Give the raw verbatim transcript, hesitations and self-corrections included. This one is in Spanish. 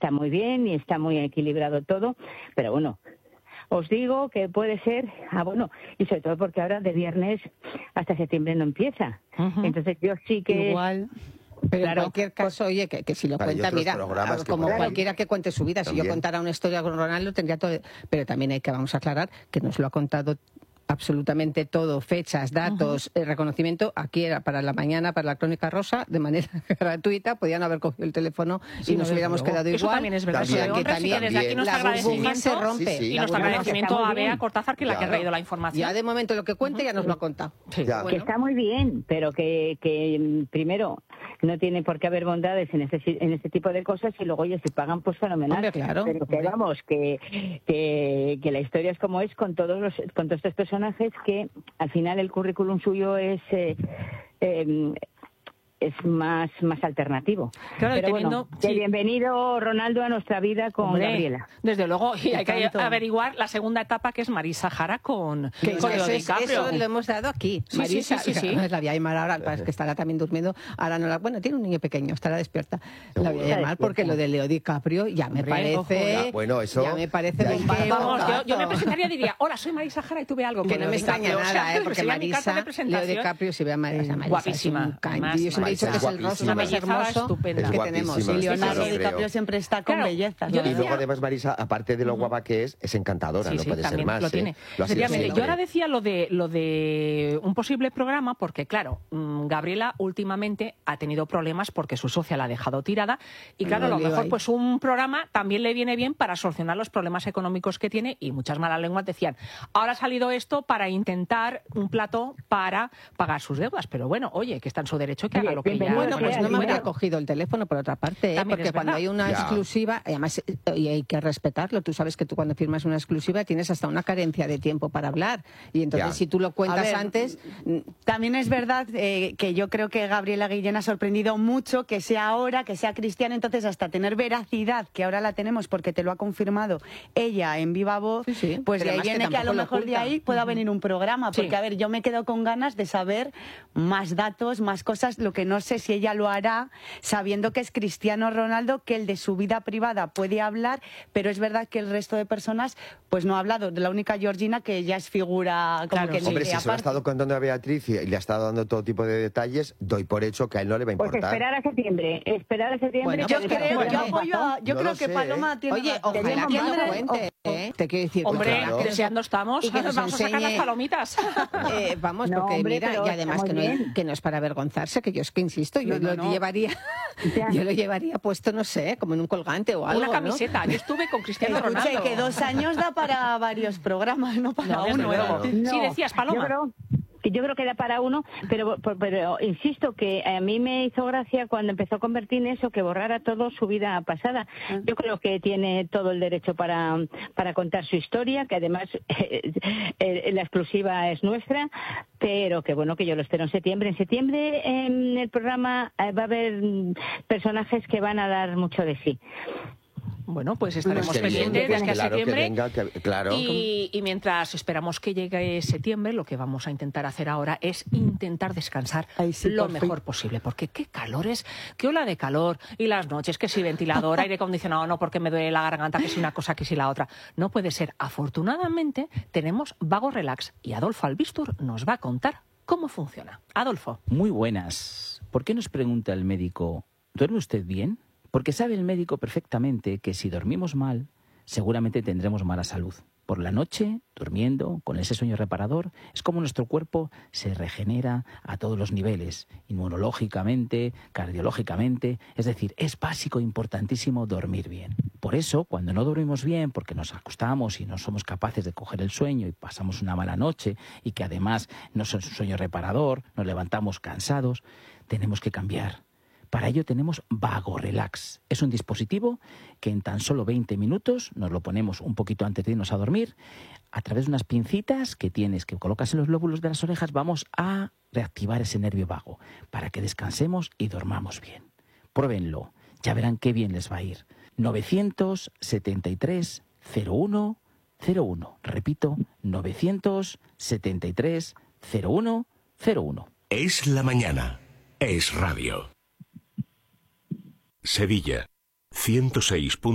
está muy bien y está muy equilibrado todo, pero bueno, os digo que puede ser, ah bueno, y sobre todo porque ahora de viernes hasta septiembre no empieza. Uh-huh. Entonces yo sí que... Igual... Pero claro, en cualquier caso, oye, que, que si lo cuenta, mira, como que cualquiera que cuente su vida, también. Si yo contara una historia con Ronaldo, tendría todo... Pero también hay que, vamos a aclarar, que nos lo ha contado absolutamente todo, fechas, datos, uh-huh. eh, reconocimiento, aquí era para la mañana, para la Crónica Rosa, de manera gratuita, podían haber cogido el teléfono sí, y nos no hubiéramos quedado Eso igual. También es verdad. También, o sea, que también, desde aquí nuestro agradecimiento se rompe. Sí, sí. Y nuestro agradecimiento a Bea Cortázar, que es la que ha traído la información. Ya de momento lo que cuente uh-huh. ya nos lo ha contado. Sí. Bueno. Que está muy bien, pero que, que primero no tiene por qué haber bondades en este, en este tipo de cosas y luego ellos si pagan pues fenomenal. Hombre, claro. Pero que vamos, que, que, que la historia es como es con todos los con todos estos personajes que al final el currículum suyo es eh, eh, es más más alternativo. Claro, pero teniendo, bueno, sí. que bienvenido Ronaldo a nuestra vida con Hombre, Gabriela. Desde luego, y hay que averiguar la segunda etapa que es Marisa Jara con, que con eso, DiCaprio. Eso lo hemos dado aquí. Sí, Marisa, sí, sí, sí, sí. la voy a llamar ahora, es que estará también durmiendo. Ahora no la, bueno, tiene un niño pequeño, estará despierta. La voy a llamar porque lo de Leo DiCaprio ya me Hombre, parece. Ya, bueno, eso. Ya me parece ya, bombazo. Vamos, yo, yo me presentaría y diría, hola, soy Marisa Jara y tuve algo que no me extraña nada, ¿eh? Porque Marisa, Leo DiCaprio, si ve a Marisa, Marisa guapísima. Es yo siempre he dicho que es el rostro más hermoso estupenda que tenemos. Y Leonardo DiCaprio siempre está con claro, belleza. Y luego además Marisa, aparte de lo guapa que es, es encantadora, sí, no sí, puede ser más. Lo tiene. ¿eh? Lo Sería, yo ahora decía lo de lo de un posible programa porque claro, Gabriela últimamente ha tenido problemas porque su socia la ha dejado tirada y claro, a lo mejor pues un programa también le viene bien para solucionar los problemas económicos que tiene y muchas malas lenguas decían, ahora ha salido esto para intentar un plato para pagar sus deudas, pero bueno, oye, que está en su derecho que haga lo que ella... Bueno, pues no me habría cogido el teléfono por otra parte, ¿eh? Porque cuando hay una ya. exclusiva, además y hay que respetarlo, tú sabes que tú cuando firmas una exclusiva tienes hasta una carencia de tiempo para hablar y entonces ya. si tú lo cuentas ver, antes... También es verdad eh, que yo creo que Gabriela Guillén ha sorprendido mucho que sea ahora, que sea cristiana, entonces hasta tener veracidad, que ahora la tenemos porque te lo ha confirmado ella en viva voz, sí, sí. pues Pero de ahí viene que, que a lo mejor lo de ahí pueda uh-huh. venir un programa, porque sí. a ver, yo me quedo con ganas de saber más datos, más cosas, lo que no sé si ella lo hará sabiendo que es Cristiano Ronaldo, que el de su vida privada puede hablar, pero es verdad que el resto de personas pues no ha hablado. La única Georgina que ya es figura como claro. que Hombre, ni si se lo ha estado contando a Beatriz y le ha estado dando todo tipo de detalles, doy por hecho que a él no le va a importar. Pues esperar a septiembre, esperar a septiembre. Bueno, yo creo, yo apoyo a, yo no creo que sé, Paloma ¿eh? tiene... Oye, razón. ojalá que nos cuente, ¿eh? Te quiero decir... Hombre, claro. deseando estamos, y que nos vamos enseñe... a sacar las palomitas. Eh, vamos, no, porque hombre, mira, y además que no, es, que no es para avergonzarse, que yo es que insisto, yo no, lo no, no. llevaría... Yo lo llevaría puesto, no sé, como en un colgante o algo, una camiseta. ¿no? Yo estuve con Cristiano Escuche, Ronaldo. que dos años da para varios programas, no para No, uno. luego. No, Sí, decías, Paloma. Yo creo, yo creo que da para uno, pero, pero, pero insisto que a mí me hizo gracia cuando empezó con Bertín eso, que borrara todo su vida pasada. Yo creo que tiene todo el derecho para, para contar su historia, que además eh, eh, la exclusiva es nuestra, pero que bueno, que yo lo espero en septiembre. En septiembre en el programa eh, va a haber personajes que van a dar mucho de sí. Bueno, pues estaremos pues pendientes de aquí a claro, septiembre. Que venga, que, claro. y, y mientras esperamos que llegue septiembre, lo que vamos a intentar hacer ahora es intentar descansar Ay, sí, lo por mejor fin. posible. Porque qué calores, qué ola de calor. Y las noches, que si ventilador, aire acondicionado, no porque me duele la garganta, que si una cosa, que si la otra. No puede ser. Afortunadamente, tenemos Vago Relax. Y Adolfo Albistur nos va a contar cómo funciona. Adolfo. Muy buenas. ¿Por qué nos pregunta el médico, ¿duerme usted bien? Porque sabe el médico perfectamente que si dormimos mal, seguramente tendremos mala salud. Por la noche, durmiendo, con ese sueño reparador, es como nuestro cuerpo se regenera a todos los niveles, inmunológicamente, cardiológicamente. Es decir, es básico, importantísimo dormir bien. Por eso, cuando no dormimos bien, porque nos acostamos y no somos capaces de coger el sueño y pasamos una mala noche y que además no es un sueño reparador, nos levantamos cansados, tenemos que cambiar. Para ello tenemos Vago Relax. Es un dispositivo que en tan solo veinte minutos nos lo ponemos un poquito antes de irnos a dormir. A través de unas pincitas que tienes, que colocas en los lóbulos de las orejas, vamos a reactivar ese nervio vago para que descansemos y dormamos bien. Pruébenlo, ya verán qué bien les va a ir. novecientos setenta y tres cero uno cero uno. Repito, novecientos setenta y tres cero uno cero uno. Es la mañana. Es radio. Sevilla, ciento seis.